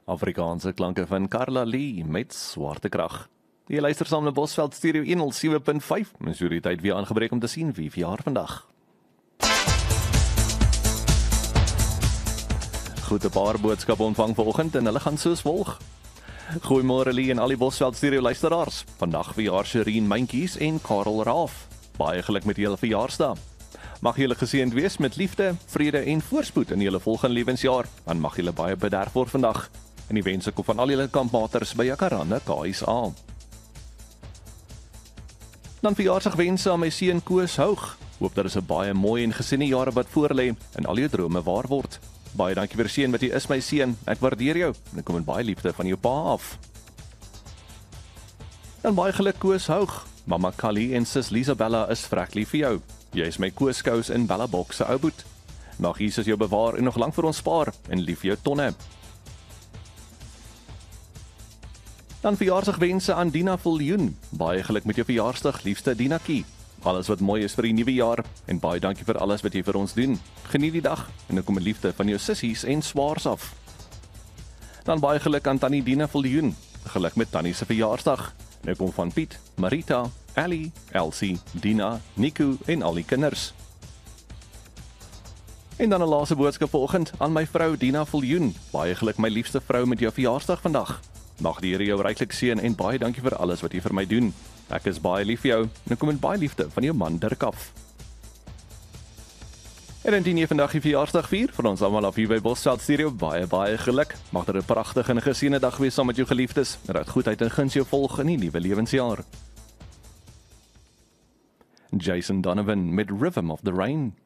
Afrikaanse klanke van Carla Lee met Swarte Krag. Die luister saam na Bosveld Stereo 107.5. Ons het die tyd weer aangebreek om te sien wie verjaar vandag. Goeie paar boodskappe ontvang vanoggend en hulle gaan soos volg. Goeiemôre Lee en al die Bosveld Stereo luisteraars. Vandag verjaar Sherine Mentjies en Karel Raaf. Baie geluk met julle verjaarsdag. Mag julle geseënd wees met liefde, vrede en voorspoed in julle volgende lewensjaar. En mag julle baie bederf word vandag. En die wens ek van al julle kampmaters by Jacaranda KSA. Dan verjaarsdagwense aan my seun Koos Houg. Hoop dat is 'n baie mooi en gesinne jare wat voorlê en al jou drome waar word. Baie dankie vir seun wat jy is my seun. Ek waardeer jou en ek kom met baie liefde van jou pa af. En baie geluk Koos Houg. Mamma Kali en sis Lisabella is vrek lief vir jou. Jy is my Kooskous in Bella Box se ou boet. Mag Jesus jou bewaar en nog lank vir ons spaar en lief vir jou Tonne. Dan verjaarsdagwense aan Dina Viljoen. Baie geluk met jou verjaarsdag, liefste Dinakie. Alles wat mooi is vir die nuwe jaar en baie dankie vir alles wat jy vir ons doen. Geniet die dag en ek kom met liefde van jou sissies en swaars af. Dan baie geluk aan Tannie Dina Viljoen. Geluk met Tannie se verjaarsdag. Nou kom van Piet, Marita, Ellie, Elsie, Dina, Nico en al die kinders. En dan 'n laaste boodskap vanoggend aan my vrou Dina Viljoen. Baie geluk my liefste vrou met jou verjaarsdag vandag. Mag die Here jou ryklik seën en baie dankie vir alles wat jy vir my doen. Ek is baie lief vir jou en ek kom met baie liefde van jou man Dirk af. En indien jy vandag die verjaarsdag vier, vir ons almal af hier by Bosveld Stereo, baie geluk. Mag dit 'n pragtige en geseënde dag wees saam met jou geliefdes. Dat goedheid en guns jou volg in die nuwe lewensjaar. Jason Donovan met Rhythm of the Rain.